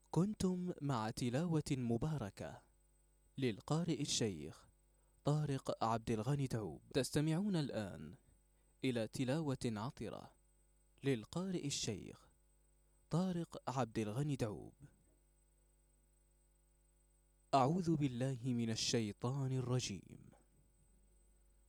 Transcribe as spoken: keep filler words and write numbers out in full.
كنتم مع تلاوة مباركة للقارئ الشيخ طارق عبد الغني دعوب. تستمعون الآن إلى تلاوة عطرة للقارئ الشيخ طارق عبد الغني دعوب. أعوذ بالله من الشيطان الرجيم.